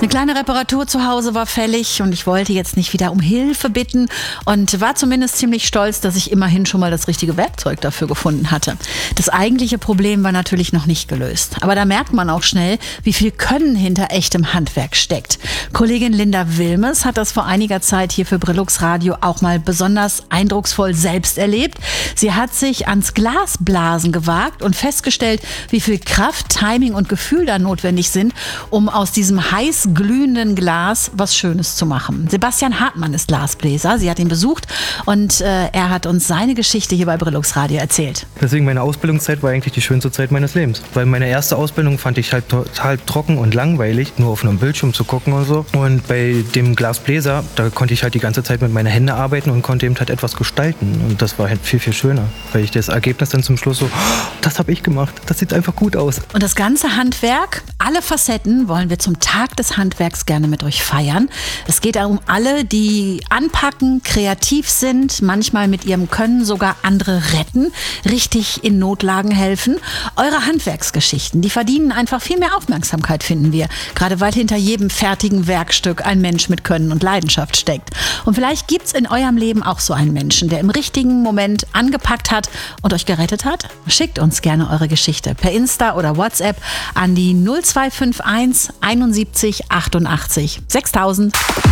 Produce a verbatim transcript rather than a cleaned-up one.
Eine kleine Reparatur zu Hause war fällig und ich wollte jetzt nicht wieder um Hilfe bitten und war zumindest ziemlich stolz, dass ich immerhin schon mal das richtige Werkzeug dafür gefunden hatte. Das eigentliche Problem war natürlich noch nicht gelöst. Aber da merkt man auch schnell, wie viel Können hinter echtem Handwerk steckt. Kollegin Linda Wilmes hat das vor einiger Zeit hier für Brillux Radio auch mal besonders eindrucksvoll selbst erlebt. Sie hat sich ans Glasblasen gewagt und festgestellt, wie viel Kraft, Timing und Gefühl da notwendig sind, um aus diesem heiß glühenden Glas was Schönes zu machen. Sebastian Hartmann ist Glasbläser. Sie hat ihn besucht und äh, er hat uns seine Geschichte hier bei Brillux Radio erzählt. Deswegen meine Ausbildungszeit war eigentlich die schönste Zeit meines Lebens. Weil meine erste Ausbildung fand ich halt total trocken und langweilig, nur auf einem Bildschirm zu gucken und so. Und bei dem Glasbläser, da konnte ich halt die ganze Zeit mit meinen Händen arbeiten und konnte eben halt etwas gestalten. Und das war halt viel, viel schöner. Weil ich das Ergebnis dann zum Schluss so, oh, das habe ich gemacht, das sieht einfach gut aus. Und das ganze Handwerk, alle Facetten wollen wir zum Tag des Handwerks gerne mit euch feiern. Es geht um alle, die anpacken, kreativ sind, manchmal mit ihrem Können sogar andere retten, richtig in Notlagen helfen. Eure Handwerksgeschichten, die verdienen einfach viel mehr Aufmerksamkeit, finden wir. Gerade weil hinter jedem fertigen Werkstück ein Mensch mit Können und Leidenschaft steckt. Und vielleicht gibt's in eurem Leben auch so einen Menschen, der im richtigen Moment angepackt hat und euch gerettet hat. Schickt uns gerne eure Geschichte per Insta oder WhatsApp an die null zwei fünf eins einundsiebzig achtundachtzig sechstausend.